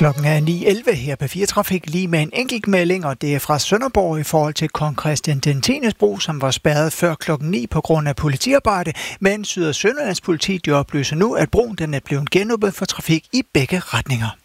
Klokken er 9:11 her på 4 Trafik, lige med en enkelt melding, og det er fra Sønderborg i forhold til Kong Christian X bro, som var spærret før klokken 9 på grund af politiarbejde, men Syd- og Sønderlands politi oplyser nu, at broen den er blevet genåbnet for trafik i begge retninger.